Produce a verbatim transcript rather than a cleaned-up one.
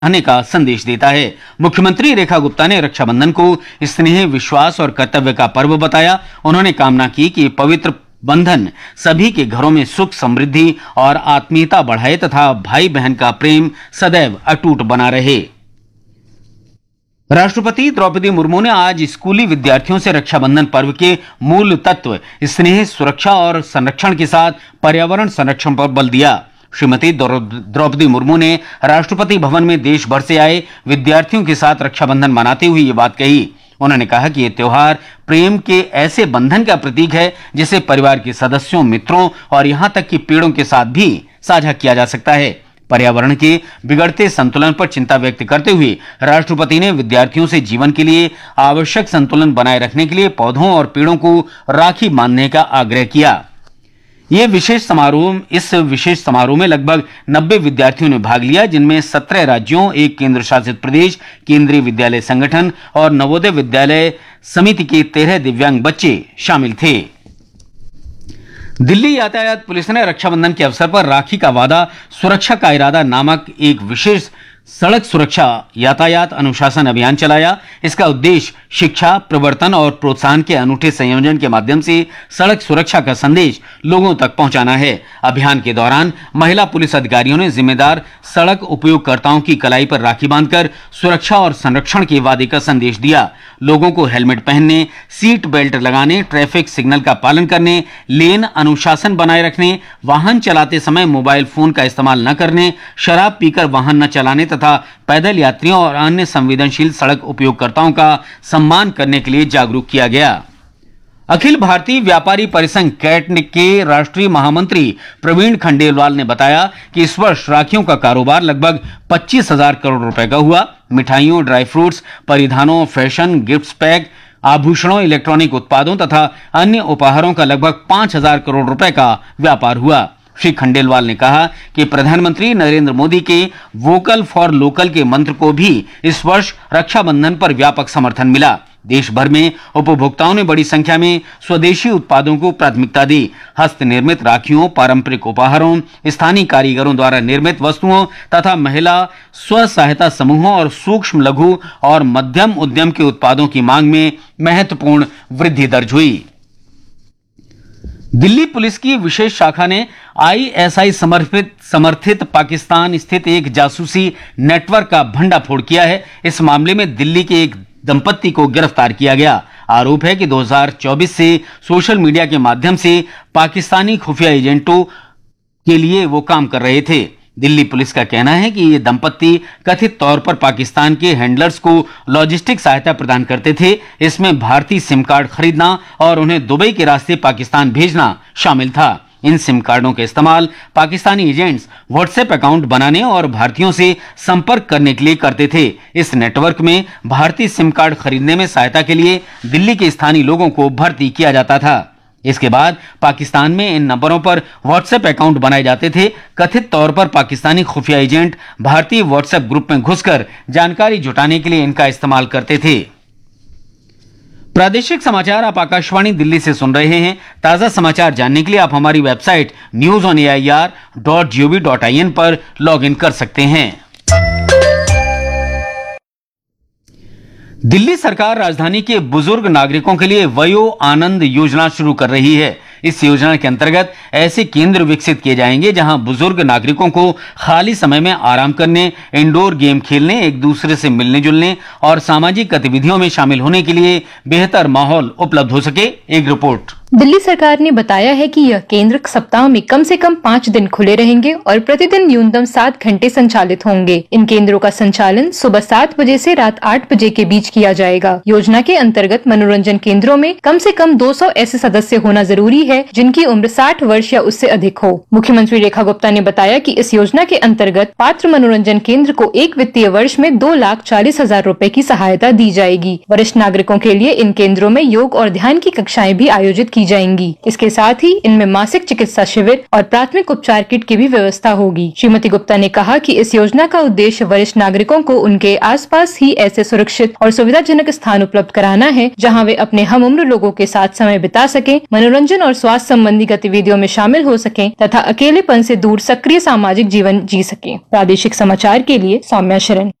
आने का संदेश देता है। मुख्यमंत्री रेखा गुप्ता ने रक्षाबंधन को स्नेह, विश्वास और कर्तव्य का पर्व बताया। उन्होंने कामना की कि पवित्र बंधन सभी के घरों में सुख, समृद्धि और आत्मीयता बढ़ाए तथा भाई बहन का प्रेम सदैव अटूट बना रहे। राष्ट्रपति द्रौपदी मुर्मू ने आज स्कूली विद्यार्थियों से रक्षाबंधन पर्व के मूल तत्व स्नेह, सुरक्षा और संरक्षण के साथ पर्यावरण संरक्षण पर बल दिया। श्रीमती द्रौपदी मुर्मू ने राष्ट्रपति भवन में देश भर से आए विद्यार्थियों के साथ रक्षाबंधन मनाते हुए ये बात कही। उन्होंने कहा कि ये त्योहार प्रेम के ऐसे बंधन का प्रतीक है जिसे परिवार के सदस्यों, मित्रों और यहां तक कि पेड़ों के साथ भी साझा किया जा सकता है। पर्यावरण के बिगड़ते संतुलन पर चिंता व्यक्त करते हुए राष्ट्रपति ने विद्यार्थियों से जीवन के लिए आवश्यक संतुलन बनाए रखने के लिए पौधों और पेड़ों को राखी बांधने का आग्रह किया। ये विशेष समारोह इस विशेष समारोह में लगभग नब्बे विद्यार्थियों ने भाग लिया, जिनमें सत्रह राज्यों, एक केंद्र शासित प्रदेश, केंद्रीय विद्यालय संगठन और नवोदय विद्यालय समिति के तेरह दिव्यांग बच्चे शामिल थे। दिल्ली यातायात पुलिस ने रक्षाबंधन के अवसर पर राखी का वादा, सुरक्षा का इरादा नामक एक विशेष सड़क सुरक्षा यातायात अनुशासन अभियान चलाया। इसका उद्देश्य शिक्षा, प्रवर्तन और प्रोत्साहन के अनूठे संयोजन के माध्यम से सड़क सुरक्षा का संदेश लोगों तक पहुंचाना है। अभियान के दौरान महिला पुलिस अधिकारियों ने जिम्मेदार सड़क उपयोगकर्ताओं की कलाई पर राखी बांधकर सुरक्षा और संरक्षण के वादे का संदेश दिया। लोगों को हेलमेट पहनने, सीट बेल्ट लगाने, ट्रैफिक सिग्नल का पालन करने, लेन अनुशासन बनाए रखने, वाहन चलाते समय मोबाइल फोन का इस्तेमाल न करने, शराब पीकर वाहन न चलाने तथा पैदल यात्रियों और अन्य संवेदनशील सड़क उपयोगकर्ताओं का सम्मान करने के लिए जागरूक किया गया। अखिल भारतीय व्यापारी परिसंघ कैट के राष्ट्रीय महामंत्री प्रवीण खंडेलवाल ने बताया कि इस वर्ष राखियों का कारोबार लगभग पच्चीस हजार करोड़ रुपए का हुआ। मिठाइयों, ड्राई फ्रूट्स, परिधानों, फैशन, गिफ्ट पैक, आभूषणों, इलेक्ट्रॉनिक उत्पादों तथा अन्य उपहारों का लगभग पांच हजार करोड़ रुपए का व्यापार हुआ। श्री खंडेलवाल ने कहा कि प्रधानमंत्री नरेंद्र मोदी के वोकल फॉर लोकल के मंत्र को भी इस वर्ष रक्षाबंधन पर व्यापक समर्थन मिला। देश भर में उपभोक्ताओं ने बड़ी संख्या में स्वदेशी उत्पादों को प्राथमिकता दी। हस्तनिर्मित राखियों, पारंपरिक उपहारों, स्थानीय कारीगरों द्वारा निर्मित वस्तुओं तथा महिला स्व सहायता समूहों और सूक्ष्म, लघु और मध्यम उद्यम के उत्पादों की मांग में महत्वपूर्ण वृद्धि दर्ज हुई। दिल्ली पुलिस की विशेष शाखा ने आईएसआई समर्पित समर्थित पाकिस्तान स्थित एक जासूसी नेटवर्क का भंडाफोड़ किया है। इस मामले में दिल्ली के एक दंपत्ति को गिरफ्तार किया गया। आरोप है कि दो हज़ार चौबीस से सोशल मीडिया के माध्यम से पाकिस्तानी खुफिया एजेंटों के लिए वो काम कर रहे थे। दिल्ली पुलिस का कहना है कि ये दंपत्ति कथित तौर पर पाकिस्तान के हैंडलर्स को लॉजिस्टिक सहायता प्रदान करते थे। इसमें भारतीय सिम कार्ड खरीदना और उन्हें दुबई के रास्ते पाकिस्तान भेजना शामिल था। इन सिम कार्डों का इस्तेमाल पाकिस्तानी एजेंट्स व्हाट्सएप अकाउंट बनाने और भारतीयों से संपर्क करने के लिए करते थे। इस नेटवर्क में भारतीय सिम कार्ड खरीदने में सहायता के लिए दिल्ली के स्थानीय लोगों को भर्ती किया जाता था। इसके बाद पाकिस्तान में इन नंबरों पर व्हाट्सएप अकाउंट बनाए जाते थे। कथित तौर पर पाकिस्तानी खुफिया एजेंट भारतीय व्हाट्सएप ग्रुप में घुसकर जानकारी जुटाने के लिए इनका इस्तेमाल करते थे। प्रादेशिक समाचार आप आकाशवाणी दिल्ली से सुन रहे हैं। ताजा समाचार जानने के लिए आप हमारी website news on A I R dot G O V dot I N पर लॉग इन कर सकते हैं। दिल्ली सरकार राजधानी के बुजुर्ग नागरिकों के लिए वयो आनंद योजना शुरू कर रही है। इस योजना के अंतर्गत ऐसे केंद्र विकसित किए जाएंगे जहां बुजुर्ग नागरिकों को खाली समय में आराम करने, इंडोर गेम खेलने, एक दूसरे से मिलने जुलने और सामाजिक गतिविधियों में शामिल होने के लिए बेहतर माहौल उपलब्ध हो सके। एक रिपोर्ट। दिल्ली सरकार ने बताया है कि यह केंद्र सप्ताह में कम से कम पाँच दिन खुले रहेंगे और प्रतिदिन न्यूनतम सात घंटे संचालित होंगे। इन केंद्रों का संचालन सुबह सात बजे से रात आठ बजे के बीच किया जाएगा। योजना के अंतर्गत मनोरंजन केंद्रों में कम से कम दो सौ ऐसे सदस्य होना जरूरी है जिनकी उम्र साठ वर्ष या उससे अधिक हो। मुख्यमंत्री रेखा गुप्ता ने बताया कि इस योजना के अंतर्गत पात्र मनोरंजन केंद्र को एक वित्तीय वर्ष में दो लाख चालीस हजार रूपए की सहायता दी जाएगी। वरिष्ठ नागरिकों के लिए इन केंद्रों में योग और ध्यान की कक्षाएं भी आयोजित की की जाएंगी। इसके साथ ही इनमें मासिक चिकित्सा शिविर और प्राथमिक उपचार किट की भी व्यवस्था होगी। श्रीमती गुप्ता ने कहा कि इस योजना का उद्देश्य वरिष्ठ नागरिकों को उनके आसपास ही ऐसे सुरक्षित और सुविधाजनक स्थान उपलब्ध कराना है जहां वे अपने हम उम्र लोगों के साथ समय बिता सकें, मनोरंजन और स्वास्थ्य संबंधी गतिविधियों में शामिल हो सकें तथा अकेलेपन से दूर सक्रिय सामाजिक जीवन जी सकें। प्रादेशिक समाचार के लिए सौम्या शरण।